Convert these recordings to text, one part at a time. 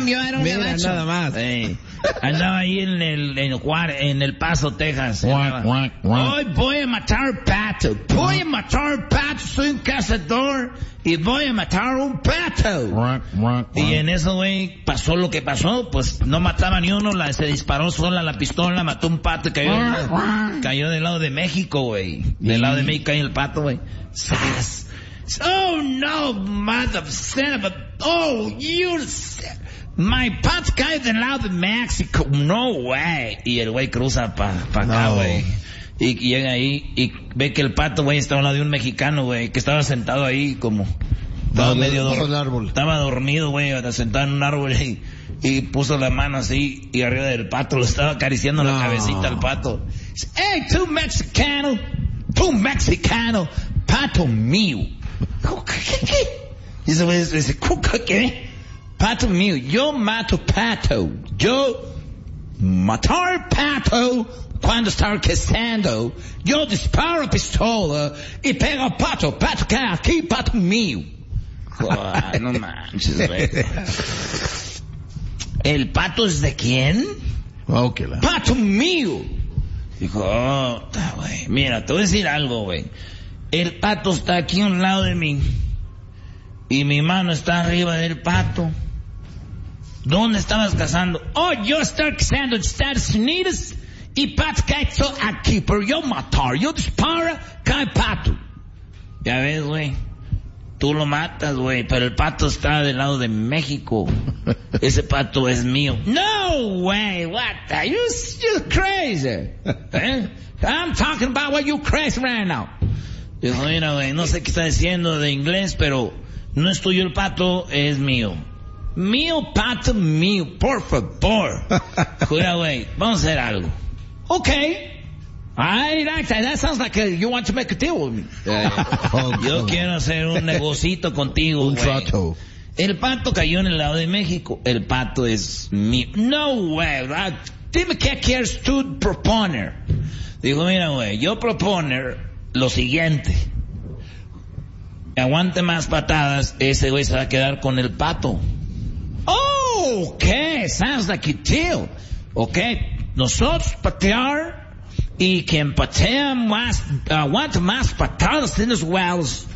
yo era un gabacho. Nada más. Andaba ahí en el Paso, Texas. Hoy voy a matar pato. Voy a matar pato. Soy un cazador y voy a matar un pato. Y en eso, güey, pasó lo que pasó. Pues no mataba ni uno. Se disparó sola la pistola, mató un pato y cayó del lado de México, güey. Del lado de México cayó el pato, güey. ¡Sas! Oh no, mother son of a... Oh, you... My pato cae del lado de México. No way. Y el güey cruza pa acá, güey. Y llega ahí y ve que el pato, güey, estaba al lado de un mexicano, güey, que estaba sentado ahí como... Estaba dormido, güey, sentado en un árbol y puso la mano así y arriba del pato le estaba acariciando la cabecita al pato. Hey, tú mexicano, pato mío. ¿Qué? Y ese güey dice, ¿qué? Pato mío, yo mato pato. Yo matar pato cuando está cazando. Yo disparo pistola y pego pato. Pato cae aquí, pato mío. No manches, güey. ¿El pato es de quién? Pato mío. Dijo, güey. Mira, te voy a decir algo, güey. El pato está aquí a un lado de mí. Y mi mano está arriba del pato. ¿Dónde estabas cazando? Oh, yo estoy cazando en Estados Unidos y pato cae aquí, pero yo matar, yo disparo, cae pato. Ya ves, güey, tú lo matas, güey, pero el pato está del lado de México. Ese pato es mío. No way, what the, you crazy. I'm talking about what you crazy right now. Dijo, mira, güey, no sé qué está diciendo de inglés, pero no es tuyo el pato, es mío. Mío, pato, mío, por favor. Cuida, güey, vamos a hacer algo. Okay. I like that. That sounds like you want to make a deal with me. Yo quiero hacer un negocito contigo, güey. Un trato. El pato cayó en el lado de México. El pato es mío. No, güey. Dime qué quieres tú proponer. Digo, mira, güey, yo proponer lo siguiente. Aguante más patadas, ese güey se va a quedar con el pato. Oh, okay, sounds like a deal. Okay, nosotros patear y quien patea más, aguanta más patadas en los wells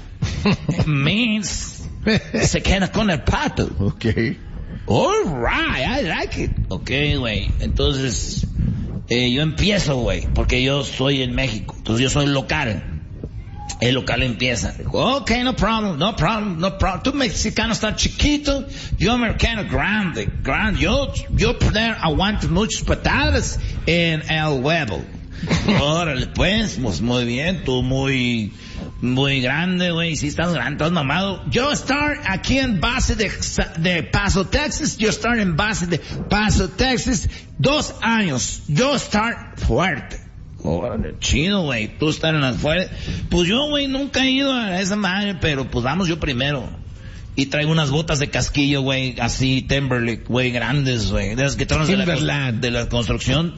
means se queda con el pato. Okay. All right, I like it. Okay, güey, entonces yo empiezo, güey, porque yo soy en México, entonces yo soy local. El local empieza. Ok, no problem. Tú mexicano estás chiquito, yo americano grande. Yo poder aguanto muchas patadas en el huevo. Órale, pues muy bien, tú muy grande, güey, sí estás grande, estás mamado. Yo estoy aquí en base de Paso, Texas, yo estoy en base de Paso, Texas, 2 años. Yo estoy fuerte. Órale, chido, güey, tú estás en las fuerzas. Pues yo, güey, nunca he ido a esa madre, pero pues vamos yo primero. Y traigo unas botas de casquillo, güey, así, Timberlake, güey, grandes, güey. De las que traen de la construcción.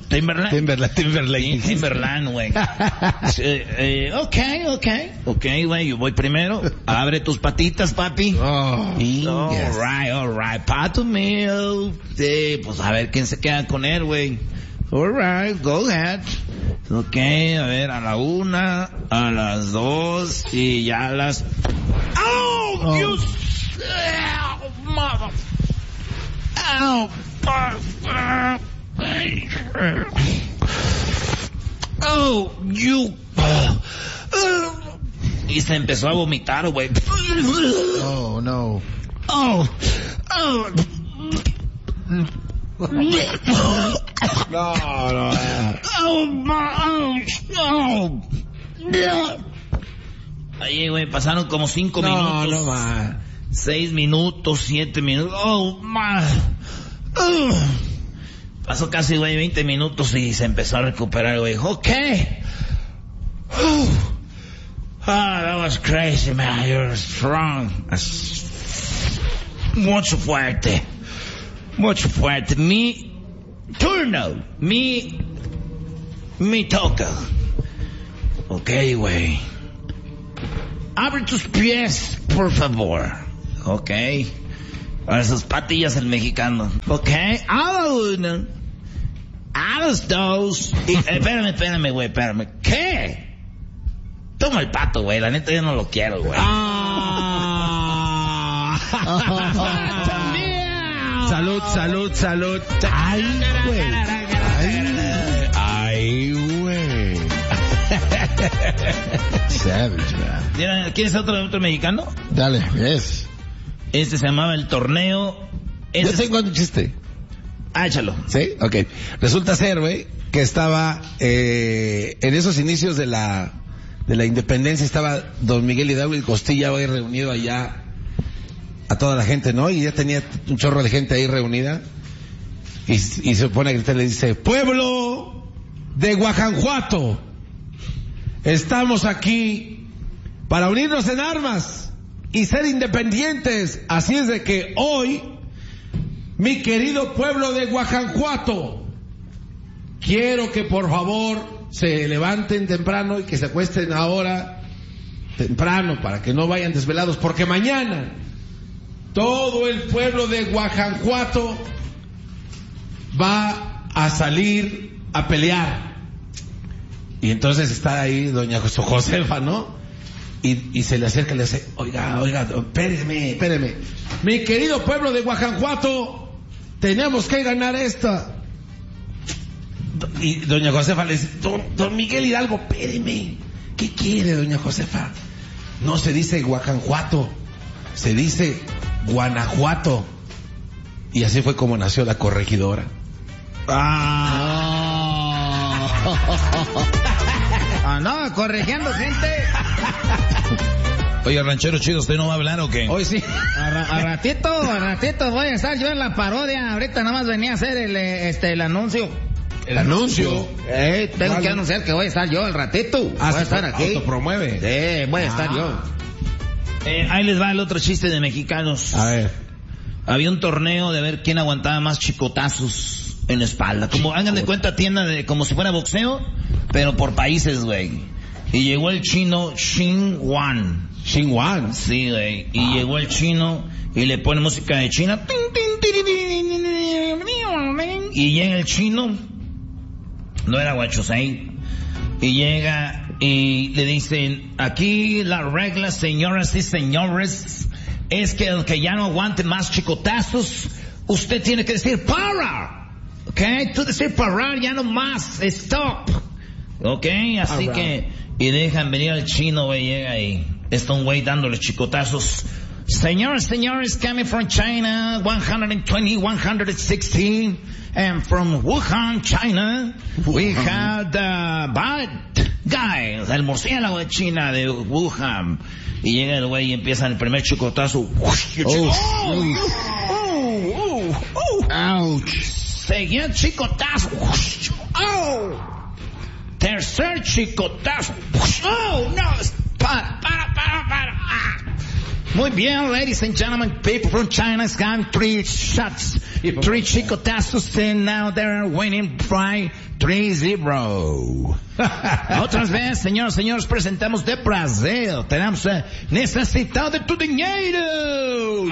Timberland, güey. Ok, güey, yo voy primero. Abre tus patitas, papi. All right. Pato mío. Sí, pues a ver quién se queda con él, güey. All right, go ahead. Ok, a ver, a la 1, a las 2 y ya a las... ¡Oh! You... Mother... Oh! Oh, you... Y se empezó a vomitar, güey. Oh, no. Oh. Ahí, güey, pasaron como 5 minutos. No, ma. 6 minutos, 7 minutos. Pasó casi, güey, 20 minutos y se empezó a recuperar, güey. Okay. That was crazy, man. You're strong. Mucho fuerte. Mi turno. Mi toca. Okay, güey. Abre tus pies, por favor. Okay. A sus patillas el mexicano. Ok, a la una, a las dos, y espérame, güey, espérame. ¿Qué? Toma el pato, güey, la neta yo no lo quiero, güey. Salud. Ay, güey. Savage, man. ¿Quieres otro mexicano? Dale, yes. Este se llamaba el torneo. Yo tengo un chiste. Échalo. ¿Sí? Ok. Resulta ser, güey, que estaba en esos inicios de la independencia, estaba don Miguel Hidalgo y Costilla, güey, reunido allá a toda la gente, ¿no? Y ya tenía un chorro de gente ahí reunida. Y se pone a gritar y le dice: pueblo de Guajanjuato, estamos aquí para unirnos en armas y ser independientes. Así es de que hoy, mi querido pueblo de Guajanjuato, quiero que por favor se levanten temprano y que se acuesten ahora temprano para que no vayan desvelados, porque mañana todo el pueblo de Guajanjuato va a salir a pelear. Y entonces está ahí doña Josefa, ¿no? Y se le acerca y le dice: oiga, espéreme. Mi querido pueblo de Guajanjuato, tenemos que ganar esta. Y doña Josefa le dice: don Miguel Hidalgo, espéreme. ¿Qué quiere, doña Josefa? No se dice Guajanjuato, se dice Guanajuato. Y así fue como nació la corregidora. No, corrigiendo gente. Oye, ranchero chido, ¿usted no va a hablar o qué? Hoy sí. A ratito voy a estar yo en la parodia. Ahorita nada más venía a hacer el anuncio. ¿El anuncio? Tengo que anunciar que voy a estar yo al ratito. Voy a estar aquí. ¿Autopromueve? Sí, voy a estar yo. Ahí les va el otro chiste de mexicanos. A ver. Había un torneo de ver quién aguantaba más chicotazos en la espalda. Como hagan de cuenta tienda de como si fuera boxeo, pero por países, güey. Y llegó el chino Xin Wan. Sí, güey. Y llegó el chino y le pone música de China. Y llega el chino, no era Huachusei, y llega y le dicen: aquí la regla, señoras y señores, es que el que ya no aguante más chicotazos, usted tiene que decir para. ¿Ok? Tú decir parar, ya no más, stop. ¿Ok? Así que, y dejan venir al chino, güey, llega ahí. Está un güey dándole chicotazos. Señores, coming from China, 120, 116, and from Wuhan, China, we have the bad guy, el murciélago de China, de Wuhan. Y llega el güey y empieza el primer chicotazo. Ouch. Seguía el chicotazo. Tercer chicotazo. Oh, no, para. Muy bien, ladies and gentlemen, people from China has gotten 3 shots, 3 chicotazos, and now they're winning by 3-0. Otras veces, señores, presentamos de Brasil. Tenemos necesitado de tu dinero.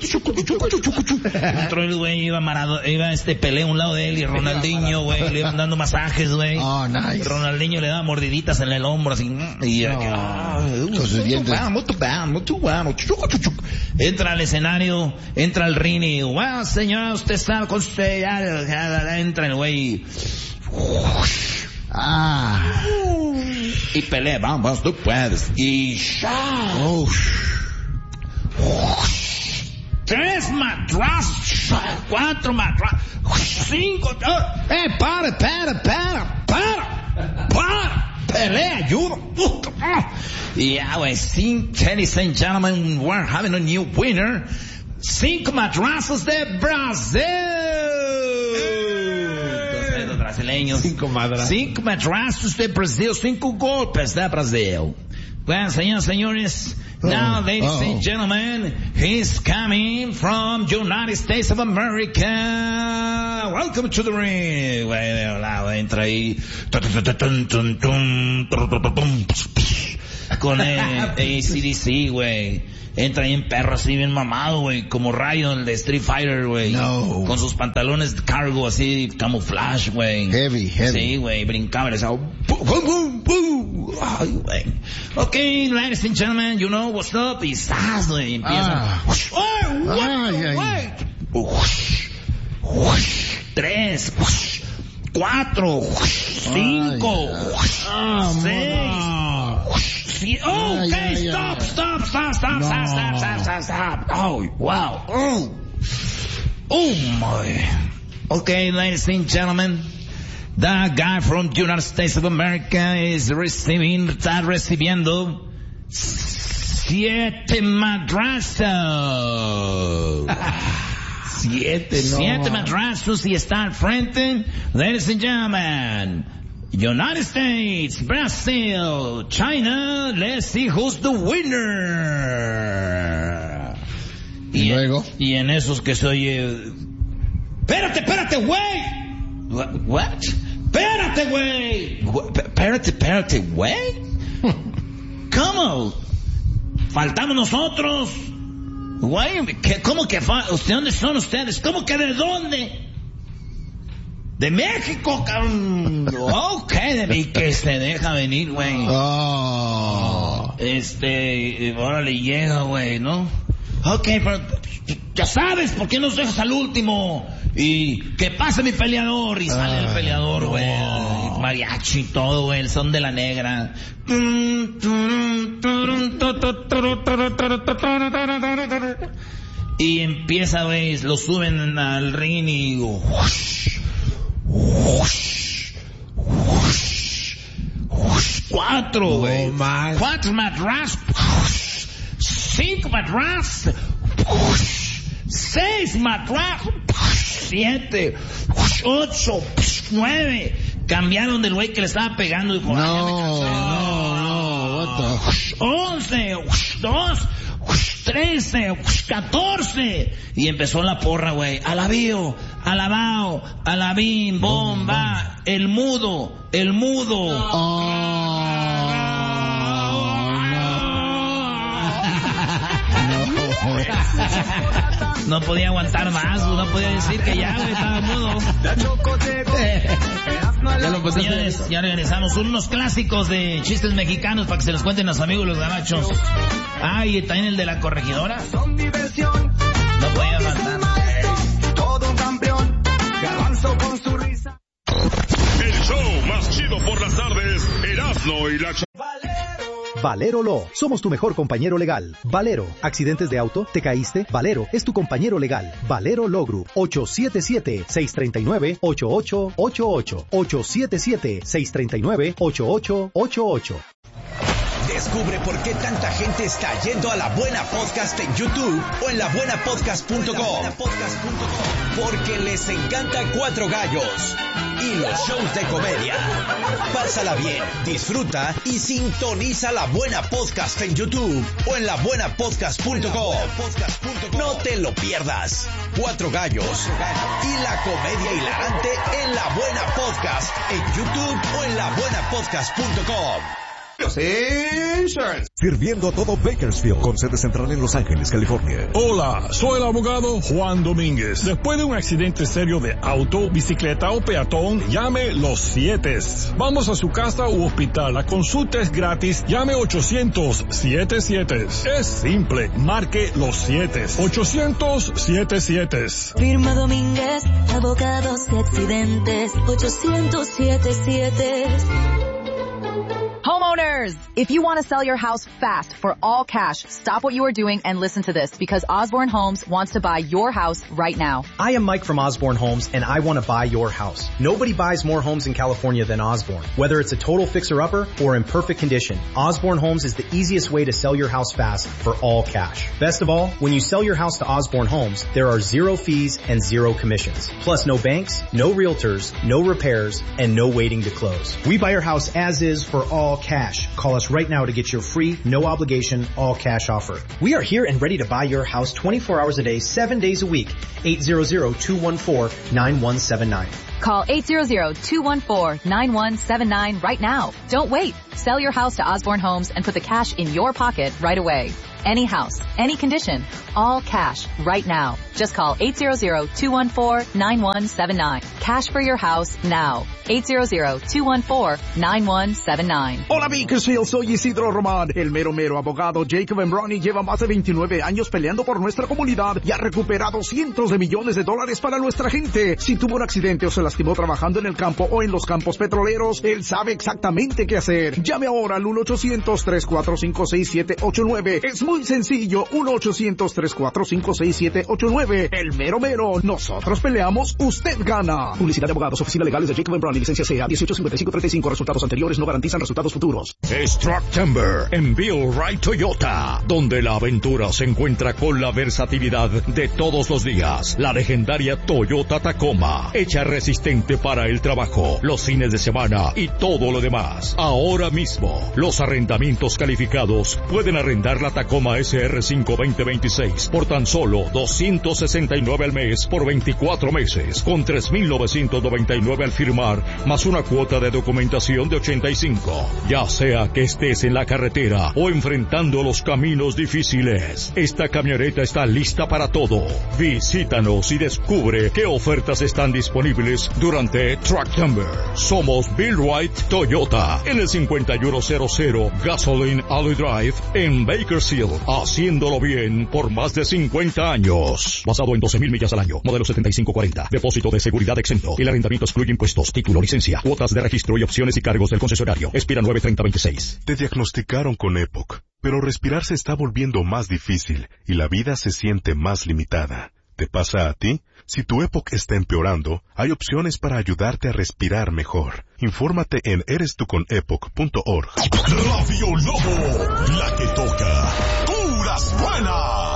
Otro el güey iba Pelé a un lado de él y Ronaldinho, güey, le iban dando masajes, güey. Oh, nice. Ronaldinho le daba mordiditas en el hombro, así. Y con sus dientes. Mucho bueno. Entra al escenario, entra al ring y, bueno, señora, usted está con usted, ya, entra el güey. Y pelea, vamos, tú puedes. Y 3 madrazos, 4 madrazos, 5, para. Pelea, ayuda. Yeah, güey, ladies and gentlemen, we're having a new winner. 5 madrazos de Brasil. Los brasileños. 5 madrazos de Brasil, 5 golpes de Brasil. Well, señores, now, ladies and gentlemen, he's coming from United States of America. Welcome to the ring. Bueno, entra ahí. con AC/DC, güey. Entra ahí en perro así bien mamado, güey, como Rayo, el de Street Fighter, güey. No. Con sus pantalones cargo así, camouflage, güey. Heavy. Sí, güey, brincaba, le decía, ay, güey. Okay, ladies and gentlemen, you know what's up, y ¡zas, güey! Empieza. Wait. 3, 4, 5, 6. Okay, stop. Oh, wow. Oh my. Okay, ladies and gentlemen, the guy from the United States of America está recibiendo 7 madrazos. 7 madrazos y está al frente. Ladies and gentlemen, United States, Brazil, China, let's see who's the winner. Y luego. Y en esos que se oye, espérate, güey. What? Espérate, güey. Espérate, güey. ¿Cómo? Faltamos nosotros. Güey, ¿cómo que ¿Usted dónde son ustedes? ¿Cómo que de dónde? De México, cabrón. Ok, y que se deja venir, güey. Órale, llega, güey, ¿no? Ok, pero ya sabes, ¿por qué nos dejas al último? Y que pase mi peleador. Y sale el peleador, güey. Mariachi y todo, güey, el son de la negra. Y empieza, güey, lo suben al ring y... 4, güey. 4 madras. 5 madras. 6 madras. 7, 8, 9. Cambiaron del güey que le estaba pegando. Dijo, no, what the... 11, 2, 13, 14. Y empezó la porra, güey. Alabío, alabao, alabín, bomba, el mudo. No podía aguantar más, no podía decir que ya, güey, estaba mudo. Señores, ya regresamos. Unos clásicos de chistes mexicanos para que se los cuenten los amigos los gabachos. Y también el de la corregidora. No podía faltar. Todo un campeón, Garbanzo con su risa. El show más chido por las tardes, Erasmo y la Valero Law. Somos tu mejor compañero legal. Valero. ¿Accidentes de auto? ¿Te caíste? Valero es tu compañero legal. Valero Law Group. 877-639-8888. 877-639-8888. Descubre por qué tanta gente está yendo a La Buena Podcast en YouTube o en labuenapodcast.com. Porque les encanta Cuatro Gallos y los shows de comedia. Pásala bien, disfruta y sintoniza La Buena Podcast en YouTube o en labuenapodcast.com. No te lo pierdas. Cuatro Gallos y la comedia hilarante en La Buena Podcast en YouTube o en labuenapodcast.com. Sirviendo a todo Bakersfield, con sede central en Los Ángeles, California. Hola, soy el abogado Juan Domínguez. Después de un accidente serio de auto, bicicleta o peatón, llame Los Sietes. Vamos a su casa u hospital. La consulta es gratis. Llame 800-77. Es simple. Marque Los Sietes. 800-77. Firma Domínguez, abogados y accidentes. 800-77. Homeowners, if you want to sell your house fast for all cash, stop what you are doing and listen to this, because Osborne Homes wants to buy your house right now. I am Mike from Osborne Homes, and I want to buy your house. Nobody buys more homes in California than Osborne. Whether it's a total fixer-upper or in perfect condition, Osborne Homes is the easiest way to sell your house fast for all cash. Best of all, when you sell your house to Osborne Homes, there are zero fees and zero commissions. Plus no banks, no realtors, no repairs, and no waiting to close. We buy your house as is for all all cash. Call us right now to get your free, no obligation, all cash offer. We are here and ready to buy your house 24 hours a day, 7 days a week. 800-214-9179. Call 800-214-9179 right now. Don't wait. Sell your house to Osborne Homes and put the cash in your pocket right away. Any house, any condition, all cash right now. Just call 800-214-9179. Cash for your house now. 800-214-9179. Hola Bakersfield, soy Isidro Román. El mero abogado Jacob & Ronnie lleva más de 29 años peleando por nuestra comunidad y ha recuperado cientos de millones de dólares para nuestra gente. Si tuvo un accidente o se lastimó trabajando en el campo o en los campos petroleros, él sabe exactamente qué hacer. Llame ahora al 1-800-345-6789. Es muy sencillo, 1-800-345-6789. El mero, nosotros peleamos, usted gana. Publicidad de abogados, oficina legales de Jacob & Ronnie, licencia CA 185535. Resultados anteriores no garantizan resultados futuros. Es Trucktember en Bill Wright Toyota, donde la aventura se encuentra con la versatilidad de todos los días. La legendaria Toyota Tacoma, hecha resistente para el trabajo, los fines de semana y todo lo demás. Ahora mismo, los arrendamientos calificados pueden arrendar la Tacoma SR5 2026 por tan solo $269 al mes por 24 meses, con $3,999 al firmar, más una cuota de documentación de $85. Ya sea que estés en la carretera o enfrentando los caminos difíciles, esta camioneta está lista para todo. Visítanos y descubre qué ofertas están disponibles durante Trucktember. Somos Bill Wright Toyota en el 5100 Gasoline Alley Drive en Bakersfield, haciéndolo bien por más de 50 años. Basado en 12,000 millas al año. Modelo 7540. Depósito de seguridad exento. El arrendamiento excluye impuestos, título, licencia, cuotas de registro y opciones y cargos del concesionario. Expira 9/30/26. Te diagnosticaron con EPOC, pero respirar se está volviendo más difícil y la vida se siente más limitada. ¿Te pasa a ti? Si tu EPOC está empeorando, hay opciones para ayudarte a respirar mejor. Infórmate en erestuconepoc.org. Radio Lobo, la que toca puras buenas.